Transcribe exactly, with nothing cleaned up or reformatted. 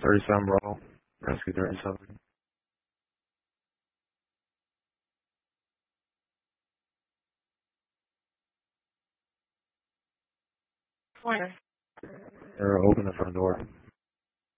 thirty-seven Bravo. Rescue thirty-seven. Where? Or open the front door.